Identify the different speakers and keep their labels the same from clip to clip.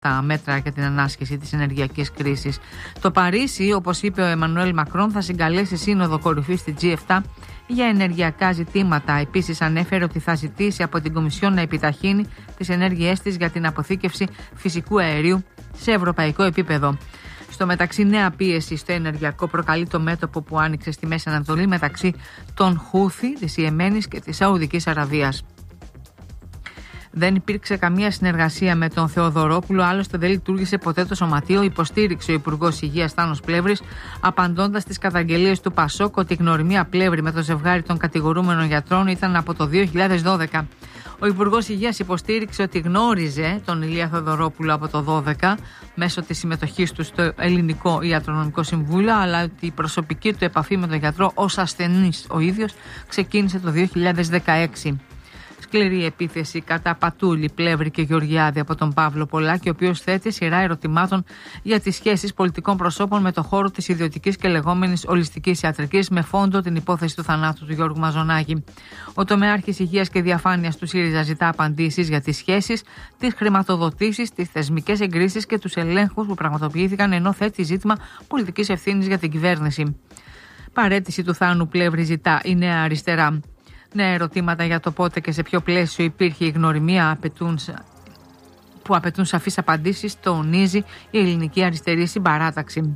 Speaker 1: τα μέτρα για την ανάσχεση της ενεργειακής κρίσης. Το Παρίσι, όπως είπε ο Εμμανουέλ Μακρόν, θα συγκαλέσει σύνοδο κορυφής στη G7 για ενεργειακά ζητήματα. Επίσης ανέφερε ότι θα ζητήσει από την Κομισιόν να επιταχύνει τις ενέργειές της για την αποθήκευση φυσικού αερίου σε ευρωπαϊκό επίπεδο. Στο μεταξύ, νέα πίεση στο ενεργειακό προκαλεί το μέτωπο που άνοιξε στη Μέση Ανατολή μεταξύ των Χούθι, της Ιεμένης και της Σαουδικής Αραβίας. Δεν υπήρξε καμία συνεργασία με τον Θεοδωρόπουλο, άλλωστε δεν λειτουργήσε ποτέ το σωματείο, υποστήριξε ο Υπουργός Υγείας Θάνος Πλεύρης, απαντώντας στις καταγγελίες του Πασόκ ότι η γνωριμία Πλεύρη με το ζευγάρι των κατηγορούμενων γιατρών ήταν από το 2012. Ο Υπουργός Υγείας υποστήριξε ότι γνώριζε τον Ηλία Θεοδωρόπουλο από το 2012 μέσω της συμμετοχής του στο Ελληνικό Ιατρονομικό Συμβούλιο, αλλά ότι η προσωπική του επαφή με τον γιατρό ως ασθενής ο ίδιος ξεκίνησε το 2016. Σκληρή επίθεση κατά Πατούλη, Πλεύρη και Γεωργιάδη από τον Παύλο Πολάκη, ο οποίος θέτει σειρά ερωτημάτων για τις σχέσεις πολιτικών προσώπων με το χώρο της ιδιωτικής και λεγόμενης ολιστικής ιατρικής, με φόντο την υπόθεση του θανάτου του Γιώργου Μαζονάκη. Ο τομεάρχης Υγείας και Διαφάνειας του ΣΥΡΙΖΑ ζητά απαντήσεις για τις σχέσεις, τις χρηματοδοτήσεις, τις θεσμικές εγκρίσεις και τους ελέγχους που πραγματοποιήθηκαν, ενώ θέτει ζήτημα πολιτικής ευθύνης για την κυβέρνηση. Παραίτηση του Θάνου Πλεύρη ζητά η Νέα Αριστερά. Νέα ερωτήματα για το πότε και σε ποιο πλαίσιο υπήρχε η γνωριμία που απαιτούν σαφείς απαντήσεις, τονίζει η Ελληνική Αριστερή Συμπαράταξη.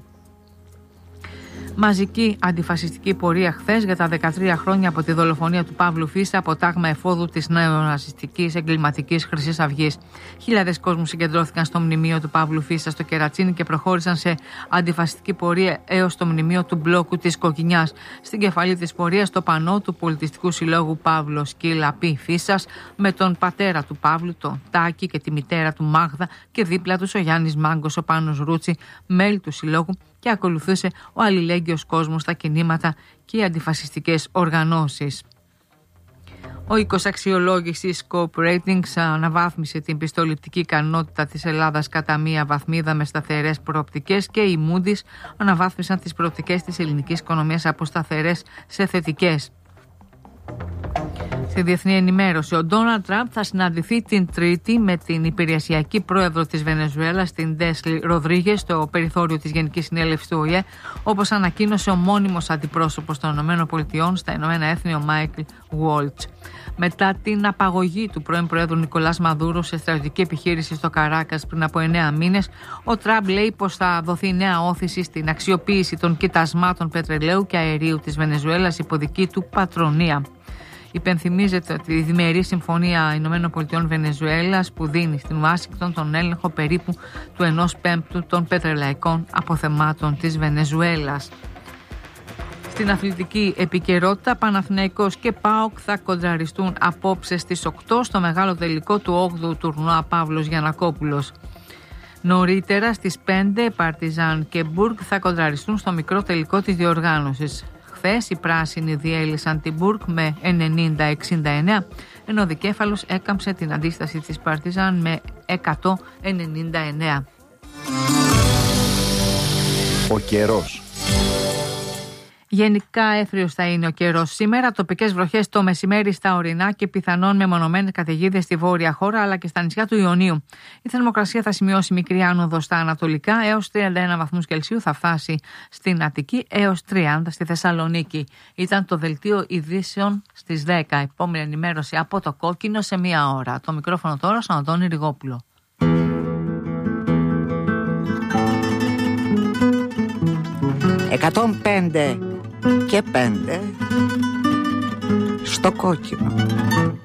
Speaker 1: Μαζική αντιφασιστική πορεία χθες για τα 13 χρόνια από τη δολοφονία του Παύλου Φίσα από τάγμα εφόδου της νεοναζιστικής εγκληματικής Χρυσής Αυγής. Χιλιάδες κόσμου συγκεντρώθηκαν στο μνημείο του Παύλου Φίσα στο Κερατσίνι και προχώρησαν σε αντιφασιστική πορεία έως το μνημείο του μπλόκου της Κοκκινιάς. Στην κεφαλή της πορείας το πανό του Πολιτιστικού Συλλόγου Παύλο Σκύλα Π. Φίσας, με τον πατέρα του Παύλου, τον Τάκη, και τη μητέρα του Μάγδα, και δίπλα τους ο Γιάννης Μάγκος, ο Πάνος Ρούτσι, μέλη του Συλλόγου, και ακολουθούσε ο αλληλέγγυος κόσμος στα κινήματα και οι αντιφασιστικές οργανώσεις. Ο οίκος αξιολόγησης Scope Ratings αναβάθμισε την πιστοληπτική ικανότητα της Ελλάδας κατά μία βαθμίδα με σταθερές προοπτικές, και οι Moody's αναβάθμισαν τις προοπτικές της ελληνικής οικονομίας από σταθερές σε θετικές. Στη διεθνή ενημέρωση, ο Ντόναλντ Τραμπ θα συναντηθεί την Τρίτη με την υπηρεσιακή πρόεδρο της Βενεζουέλας, την Ντέσλι Ροδρίγες, στο περιθώριο της Γενικής Συνέλευσης του ΟΗΕ, όπως ανακοίνωσε ο μόνιμος αντιπρόσωπος των ΗΠΑ στα Ηνωμένα Έθνη, ο Μάικλ Γουόλτς. Μετά την απαγωγή του πρώην Προέδρου Νικολάς Μαδούρο σε στρατιωτική επιχείρηση στο Καράκας πριν από 9 μήνες, ο Τραμπ λέει πως θα δοθεί νέα όθηση στην αξιοποίηση των κοιτασμάτων πετρελαίου και αερίου της Βενεζουέλας υπό δική του πατρονία. Υπενθυμίζεται ότι η διμερή συμφωνία ΗΠΑ Βενεζουέλας που δίνει στην Ουάσιγκτον τον έλεγχο περίπου του 1/5 των πετρελαϊκών αποθεμάτων της Βενεζουέλας. Στην αθλητική επικαιρότητα, Παναθηναϊκός και ΠΑΟΚ θα κοντραριστούν απόψε στις 8 στο μεγάλο τελικό του 8ου τουρνουά Παύλος Γιαννακόπουλος. Νωρίτερα στις 5 Παρτιζάν και Μπουργκ θα κοντραριστούν στο μικρό τελικό της διοργάνωσης. Χθες οι πράσινοι διέλυσαν την Μπουργκ με 90-69, ενώ ο δικέφαλος έκαμψε την αντίσταση της Παρτιζάν με 199.
Speaker 2: Ο καιρός.
Speaker 1: Γενικά έθριος θα είναι ο καιρός σήμερα. Τοπικές βροχές το μεσημέρι στα ορεινά και πιθανόν μεμονωμένες καταιγίδες στη βόρεια χώρα αλλά και στα νησιά του Ιωνίου. Η θερμοκρασία θα σημειώσει μικρή άνοδο στα ανατολικά, έως 31 βαθμούς Κελσίου θα φτάσει στην Αττική, έως 30 στη Θεσσαλονίκη. Ήταν το δελτίο ειδήσεων στις 10. Επόμενη ενημέρωση από το Κόκκινο σε 1 ώρα. Το μικρόφωνο τώρα στον Αντώνη Ριγόπουλο.
Speaker 3: 105 και 5 στο Κόκκινο.